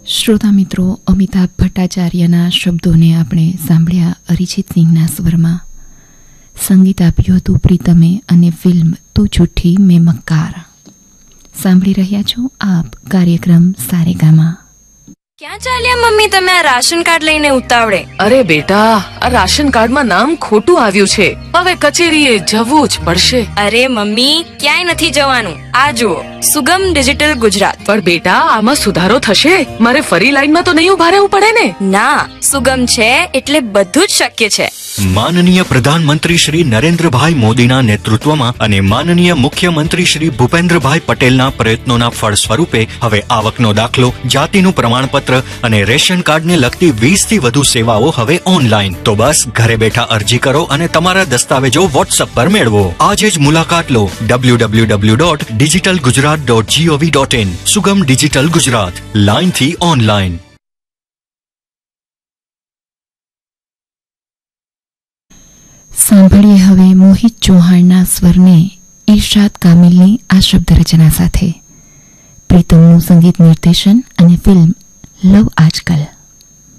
શ્રોતા મિત્રો, અમિતાભ ભટ્ટાચાર્યના શબ્દોને આપણે સાંભળ્યા અરિજીત સિંહના સ્વરમાં. સંગીત આપ્યું હતું પ્રીતમે અને ફિલ્મ તું જુઠ્ઠી મેં મક્કાર. સાંભળી રહ્યા છો આપ કાર્યક્રમ સારેગામા. ક્યાં ચાલ્યા મમ્મી તમે આ રાશન કાર્ડ લઈને ઉતાવળે? અરે બેટા, આ રાશન કાર્ડમાં નામ ખોટું આવ્યું છે, હવે કચેરીએ જવું જ પડશે. અરે મમ્મી, ક્યાંય નથી જવાનું. આ જુઓ, સુગમ ડિજિટલ ગુજરાત. પણ બેટા, આમાં સુધારો થશે? મારે ફરી લાઈનમાં તો નહીં ઉભા રહેવું પડે ને? ના, સુગમ છે એટલે બધું જ શક્ય છે. માનનીય પ્રધાનમંત્રી શ્રી નરેન્દ્રભાઈ મોદીના નેતૃત્વમાં અને માનનીય મુખ્યમંત્રી શ્રી ભૂપેન્દ્રભાઈ પટેલના પ્રયત્નોના ફળ સ્વરૂપે હવે આવકનો દાખલો, જાતિનું પ્રમાણપત્ર અને રેશન કાર્ડને લગતી 20 થી વધુ સેવાઓ હવે ઓનલાઈન. તો બસ ઘરે બેઠા અરજી કરો અને તમારા દસ્તાવેજો વોટ્સએપ પર મેળવો. આજે જ મુલાકાત લો www.digitalgujarat.gov.in. સુગમ ડિજિટલ ગુજરાત, લાઈનથી ઓનલાઈન. સાંભળીએ હવે મોહિત ચૌહાણના સ્વરને ઇરશાદ કામિલની આ શબ્દ રચના સાથે. પ્રીતમનું સંગીત નિર્દેશન અને ફિલ્મ લવ આજકલ.